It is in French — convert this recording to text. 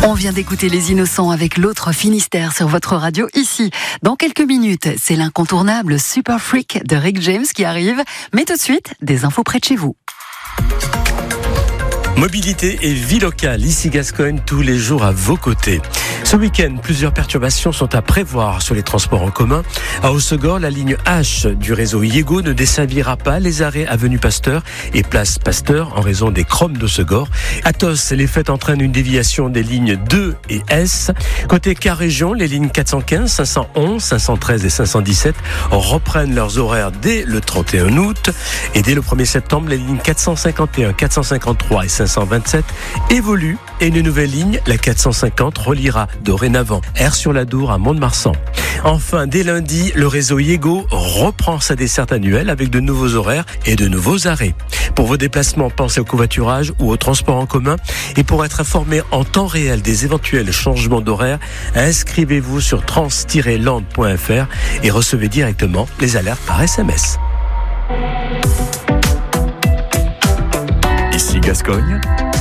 On vient d'écouter Les Innocents avec l'autre Finistère sur votre radio ici. Dans quelques minutes, c'est l'incontournable Super Freak de Rick James qui arrive. Mais tout de suite, des infos près de chez vous. Mobilité et vie locale, ici Gascogne, tous les jours à vos côtés. Ce week-end, plusieurs perturbations sont à prévoir sur les transports en commun. À Hossegor, la ligne H du réseau Yego ne desservira pas les arrêts avenue Pasteur et place Pasteur en raison des chromes d'Hossegor. À Tos, les fêtes entraînent une déviation des lignes 2 et S. Côté Car-Région, les lignes 415, 511, 513 et 517 reprennent leurs horaires dès le 31 août. Et dès le 1er septembre, les lignes 451, 453 et 527 évoluent et une nouvelle ligne, la 450, reliera dorénavant Aire-sur-la-Dour à Mont-de-Marsan. Enfin, dès lundi, le réseau Yego reprend sa desserte annuelle avec de nouveaux horaires et de nouveaux arrêts. Pour vos déplacements, pensez au covoiturage ou au transport en commun. Et pour être informé en temps réel des éventuels changements d'horaire, inscrivez-vous sur trans-land.fr et recevez directement les alertes par SMS. Ici Gascogne,